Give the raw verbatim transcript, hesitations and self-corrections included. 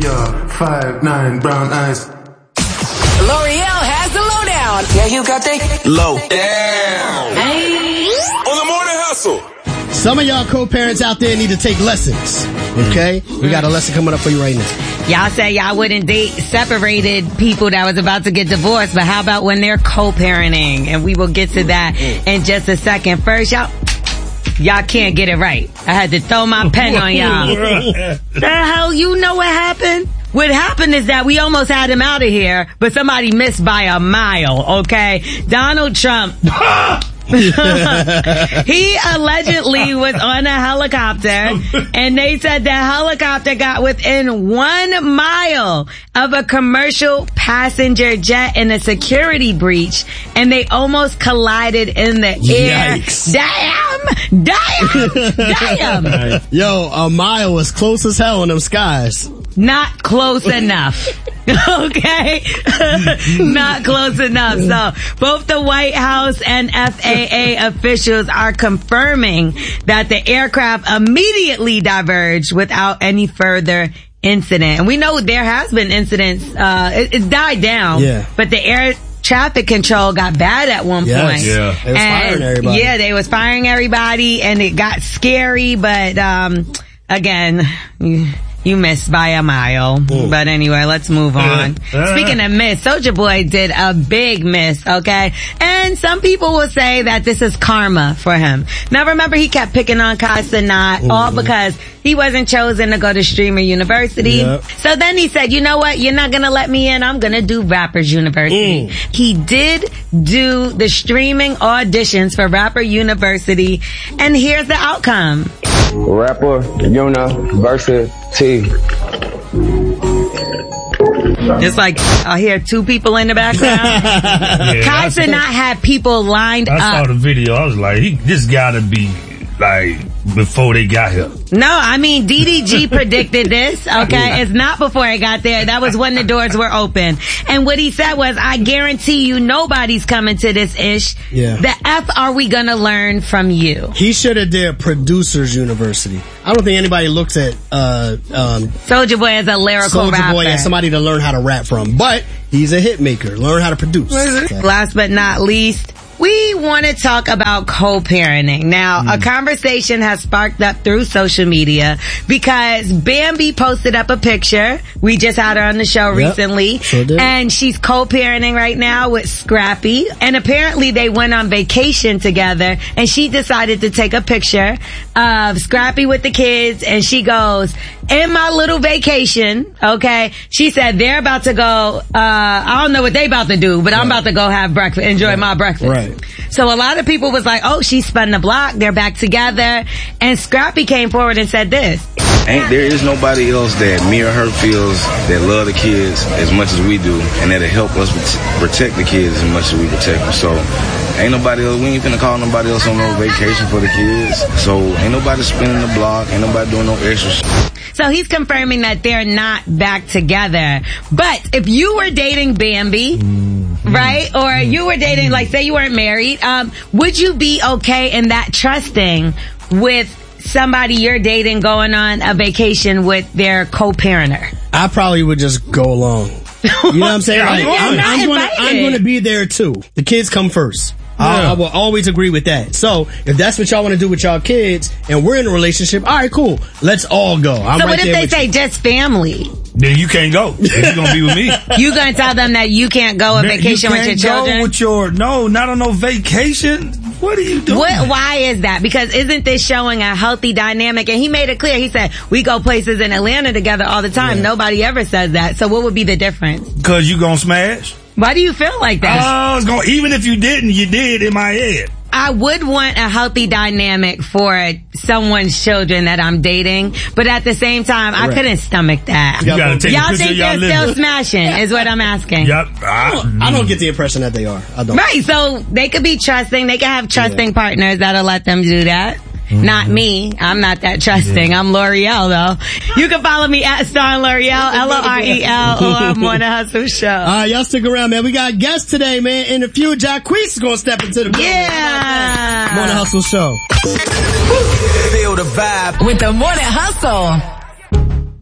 are five nine, brown eyes. L'Oreal has the lowdown. Yeah, you got the low down. Hey. On the morning hustle. Some of y'all co-parents out there need to take lessons. Okay? Mm. We got a lesson coming up for you right now. Y'all say y'all wouldn't date separated people that was about to get divorced, but how about when they're co-parenting? And we will get to that in just a second. First, y'all, y'all can't get it right. I had to throw my pen on y'all. The hell, you know what happened? What happened is that we almost had him out of here, but somebody missed by a mile, okay? Donald Trump... He allegedly was on a helicopter, and they said the helicopter got within one mile of a commercial passenger jet in a security breach, and they almost collided in the air. Yikes. Damn! Damn! Damn! Yo, a mile was close as hell in them skies. Not close enough. Okay? Not close enough. So, both the White House and F A A officials are confirming that the aircraft immediately diverged without any further incident. And we know there has been incidents, uh, it, it died down. Yeah. But the air traffic control got bad at one yes. point. Yeah. They was and, firing everybody. Yeah, they was firing everybody, and it got scary, but, um, again, you missed by a mile. Ooh. But anyway, let's move on. Speaking of miss, Soulja Boy did a big miss, okay? And some people will say that this is karma for him. Now remember, he kept picking on Kai Cenat, all because he wasn't chosen to go to Streamer University. Yep. So then he said, you know what? You're not gonna let me in. I'm gonna do Rappers University. Mm. He did do the streaming auditions for Rapper University, and here's the outcome. Rapper University. Just like I hear two people in the background. Yeah, Kai Cenat had people lined I up. I saw the video. I was like, he, this gotta be like before they got here. No, I mean, D D G predicted this, okay? It's not before it got there. That was when the doors were open. And what he said was, I guarantee you nobody's coming to this ish. Yeah. The F are we gonna learn from you? He should have did Producers University. I don't think anybody looks at, uh, um... Soulja Boy as a lyrical Soulja rapper. Boy as somebody to learn how to rap from. But he's a hit maker. Learn how to produce. Okay. Last but not least, we want to talk about co-parenting. Now, mm. a conversation has sparked up through social media because Bambi posted up a picture. We just had her on the show yep, recently. Sure did. And she's co-parenting right now with Scrappy. And apparently they went on vacation together, and she decided to take a picture of Scrappy with the kids, and she goes, in my little vacation, okay, she said they're about to go, uh, I don't know what they about to do, but right. I'm about to go have breakfast, enjoy right. my breakfast. Right. So a lot of people was like, oh, she spun the block, they're back together, and Scrappy came forward and said this. Ain't there is nobody else that me or her feels that love the kids as much as we do, and that'll help us protect the kids as much as we protect them. So ain't nobody else, we ain't finna call nobody else on no vacation for the kids. So ain't nobody spinning the block, ain't nobody doing no extra shit. So he's confirming that they're not back together. But if you were dating Bambi, mm-hmm. right, or you were dating, like say you weren't married, um, would you be okay in that trusting with somebody you're dating going on a vacation with their co-parenter? I probably would just go along. You know what I'm saying? Like, I'm, I'm gonna, I'm gonna be there too. The kids come first. Yeah. I, I will always agree with that. So, if that's what y'all want to do with y'all kids, and we're in a relationship, alright, cool. Let's all go. I'm so right what if there they with say you. Just family? Then you can't go. If you're gonna be with me. You gonna tell them that you can't go on vacation you with your can't children? Go with your, no, not on no vacation. What are you doing? What, why is that? Because isn't this showing a healthy dynamic? And he made it clear. He said, we go places in Atlanta together all the time. Yeah. Nobody ever says that. So what would be the difference? Because you gonna smash. Why do you feel like that? Oh, it's gonna, even if you didn't, you did in my head. I would want a healthy dynamic for someone's children that I'm dating, but at the same time, I right. couldn't stomach that. You gotta take y'all a think y'all they're living. still smashing, is what I'm asking. Yep. I don't, I don't get the impression that they are. I don't. Right, so they could be trusting. They could have trusting yeah. partners that'll let them do that. Mm-hmm. Not me. I'm not that trusting. Yeah. I'm L'Oreal, though. You can follow me at Star L'Oreal, L O R E L, or I'm Morning Hustle Show. All right, y'all stick around, man. We got guests today, man. In a few, Jacquees is going to step into the building. Yeah. Morning Hustle Show. Feel the vibe with the Morning Hustle.